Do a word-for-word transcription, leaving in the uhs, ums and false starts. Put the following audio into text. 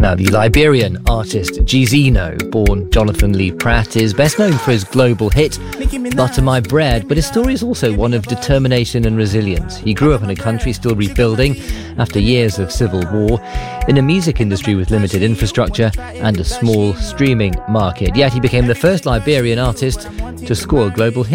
Now, the Liberian artist Gizino, born Jonathan Lee Pratt, is best known for his global hit Butter My Bread, but his story is also one of determination and resilience. He grew up in a country still rebuilding after years of civil war, in a music industry with limited infrastructure and a small streaming market. Yet he became the first Liberian artist to score a global hit.